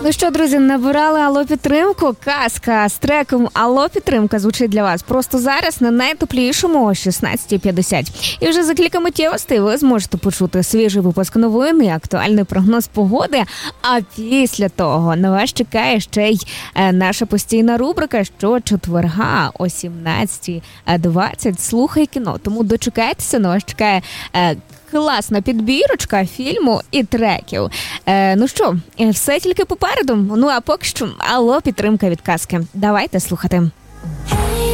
Ну що, друзі, набирали Алло Підтримку? Казка з треком Алло Підтримка звучить для вас просто зараз на найтеплішому о 16:50. І вже за кілька миттєвостей ви зможете почути свіжий випуск новин і актуальний прогноз погоди. А після того на вас чекає ще й наша постійна рубрика щочетверга о 17:20 «Слухай кіно». Тому дочекайтеся, на вас чекає класна підбірочка фільму і треків. Ну що, все тільки попереду. Ну а поки що Алло Підтримка від казки. Давайте слухати.